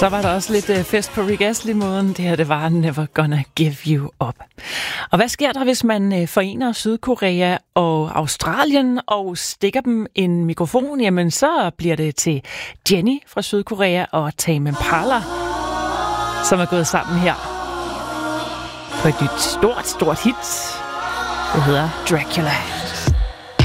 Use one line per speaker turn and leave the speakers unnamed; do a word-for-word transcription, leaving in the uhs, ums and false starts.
Så var der også lidt øh, fest på Rick Astley-måden. Det her, det var Never Gonna Give You Up. Og hvad sker der, hvis man øh, forener Sydkorea og Australien og stikker dem en mikrofon? Jamen, så bliver det til Jenny fra Sydkorea og Tame Impala, som er gået sammen her på et nyt stort, stort hit. Det hedder Dracula.